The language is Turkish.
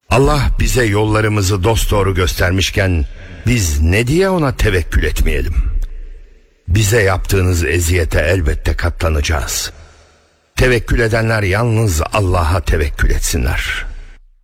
Allah bize yollarımızı dosdoğru göstermişken biz ne diye ona tevekkül etmeyelim? Bize yaptığınız eziyete elbette katlanacağız. Tevekkül edenler yalnız Allah'a tevekkül etsinler.